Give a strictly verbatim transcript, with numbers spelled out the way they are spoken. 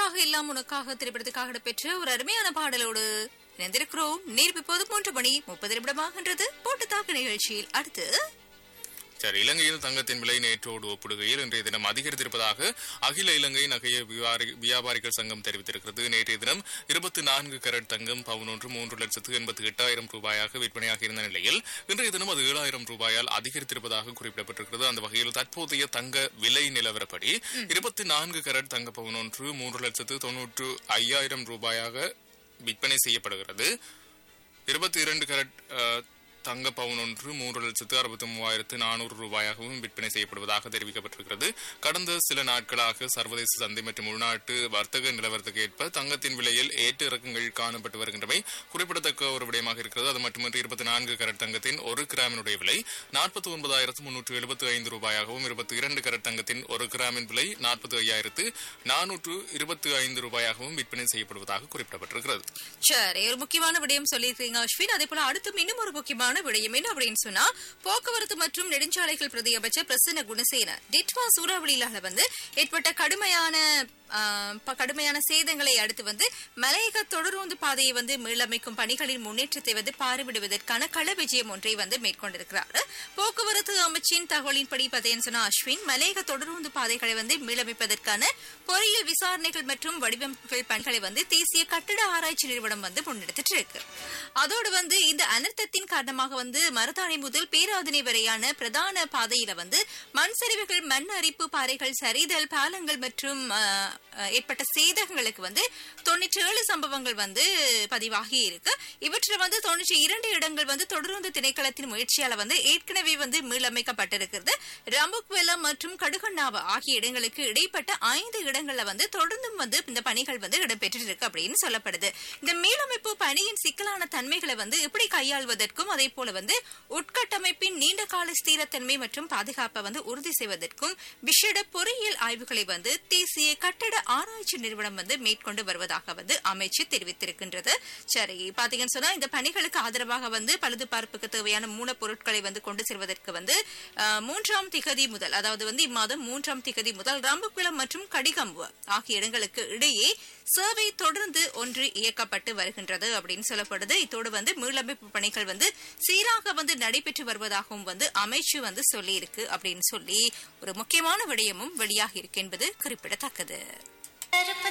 உனக்காக எல்லாம் உனக்காக திரைப்படத்துக்காக இடம்பெற்ற ஒரு அருமையான பாடலோடு இணைந்திருக்கிறோம். நேரம் இப்போது மூன்று மணி முப்பது நிமிடமாகின்றது. போட்டு தாக்கு நிகழ்ச்சியில் அடுத்து சரி, இலங்கையில் தங்கத்தின் விலை நேற்றோடு ஒப்பிடுகையில் இன்றைய தினம் அதிகரித்திருப்பதாக அகில இலங்கை நகைய வியாபாரிகள் சங்கம் தெரிவித்திருக்கிறது. நேற்றைய தினம் இருபத்தி நான்கு கரட் தங்கம் பவுன் ஒன்று மூன்று லட்சத்து எண்பத்தி எட்டாயிரம் ரூபாயாக விற்பனையாக இருந்த நிலையில் இன்றைய தினம் அது ஏழாயிரம் ரூபாயால் அதிகரித்திருப்பதாக குறிப்பிடப்பட்டிருக்கிறது. அந்த வகையில் தற்போதைய தங்க விலை நிலவரப்படி இருபத்தி நான்கு கரட் தங்க பவுன் ஒன்று மூன்று லட்சத்து தொன்னூற்று ஐயாயிரம் ரூபாயாக விற்பனை செய்யப்படுகிறது. இருபத்தி இரண்டு கரட் தங்க பவுன் ஒன்று மூன்று லட்சத்து அறுபத்தி மூவாயிரத்து நானூறு ரூபாயாகவும் விற்பனை செய்யப்படுவதாக தெரிவிக்கப்பட்டிருக்கிறது. கடந்த சில நாட்களாக சர்வதேச சந்தை மற்றும் உள்நாட்டு வர்த்தக நிலவரத்துக்கு ஏற்ப தங்கத்தின் விலையில் ஏற்ற இறக்கங்கள் காணப்பட்டு வருகின்றமை குறிப்பிடத்தக்க ஒரு விடயமாக இருக்கிறது. அது மட்டுமின்றி இருபத்தி நான்கு கரட் தங்கத்தின் ஒரு கிராமினுடைய விலை நாற்பத்தி ஒன்பதாயிரத்து முன்னூற்று எழுபத்தி ஐந்து ரூபாயாகவும் இருபத்தி இரண்டு கரட் தங்கத்தின் ஒரு கிராமின் விலை நாற்பத்தி ஐயாயிரத்து நானூற்று இருபத்தி ஐந்து ரூபாயாகவும் விற்பனை செய்யப்படுவதாக குறிப்பிடப்பட்டிருக்கிறது. சரி, ஒரு முக்கியமான விடயம் சொல்லியிருக்கீங்க அஸ்வின். அதே போல அடுத்தும் இன்னும் ஒரு முக்கியமான விடயம் என்ன அப்படின்னு சொன்னா, போக்குவரத்து மற்றும் நெடுஞ்சாலைகள் பிரதி அமைச்சர் பிரசன்ன குணசேன டிட்வா சூறாவளியில வந்து ஏற்பட்ட கடுமையான கடுமையான சேதங்களை அடுத்து வந்து மலையக தொடருந்து பாதையை வந்து மீளமைக்கும் பணிகளின் முன்னேற்றத்தை வந்து பார்வையிடுவதற்கான கள விஜயம் ஒன்றை வந்து மேற்கொண்டிருக்கிறார். போக்குவரத்து அமைச்சின் தகவலின்படி பார்த்தேன்னு சொன்னா அஸ்வின், மலையக தொடருந்து பாதைகளை வந்து மீளமைப்பதற்கான பொறியியல் விசாரணைகள் மற்றும் வடிவமைப்புகள் பணிகளை வந்து தேசிய கட்டிட ஆராய்ச்சி நிறுவனம் வந்து முன்னெடுத்துட்டு இருக்கு. அதோடு வந்து இந்த அனர்த்தத்தின் காரணமாக வந்து மருதாணி முதல் பேராதனை வரையான பிரதான பாதையில வந்து மண் சரிவுகள், மண் அரிப்பு பாறைகள் சரிதல், பாலங்கள் மற்றும் ஏற்பட்ட சேதங்களுக்கு வந்து தொண்ணூற்றி ஏழு சம்பவங்கள் வந்து பதிவாகி இருக்கு. இவற்றில் வந்து தொண்ணூற்றி இரண்டு இடங்கள் வந்து தொடர்ந்து திணைக்களத்தின் முயற்சியால வந்து ஏற்கனவே வந்து மீளமைக்கப்பட்டிருக்கிறது. ரம்புக்வெலா மற்றும் கடுகண்ணாவா ஆகிய இடங்களுக்கு இடைப்பட்ட ஐந்து இடங்கள்ல வந்து தொடர்ந்தும் வந்து இந்த பணிகள் வந்து இடம்பெற்று இருக்கு அப்படின்னு சொல்லப்படுது. இந்த மீளமைப்பு பணியின் சிக்கலான தன்மைகளை வந்து எப்படி கையாள்வதற்கும் அதே போல வந்து உட்கட்டமைப்பின் நீண்ட கால ஸ்திரத்தன்மை மற்றும் பாதுகாப்பை வந்து உறுதி செய்வதற்கும் விசேட பொறியியல் ஆய்வுகளை வந்து தேசிய கட்டட ஆராய்ச்சி நிறுவனம் வந்து மேற்கொண்டு வருவதாக வந்து அமைச்சு தெரிவித்திருக்கின்றது. சரி, பாத்தீங்கன்னு சொன்னா இந்த பணிகளுக்கு ஆதரவாக வந்து பழுது பார்ப்புக்கு தேவையான மூலப்பொருட்களை வந்து கொண்டு செல்வதற்கு வந்து மூன்றாம் திகதி முதல், அதாவது வந்து இம்மாதம் மூன்றாம் திகதி முதல் ரம்புக்குளம் மற்றும் கடிகம்பு ஆகிய இடங்களுக்கு இடையே சேவை தொடர்ந்து ஒன்று இயக்கப்பட்டு வருகின்றது அப்படின்னு சொல்லப்படுது. இதோடு வந்து மீளமைப்பு பணிகள் வந்து சீராக வந்து நடைபெற்று வருவதாகவும் வந்து அமைச்சு வந்து சொல்லி இருக்கு அப்படின்னு சொல்லி ஒரு முக்கியமான விடயமும் வெளியாகி இருக்கு என்பது குறிப்பிடத்தக்கது.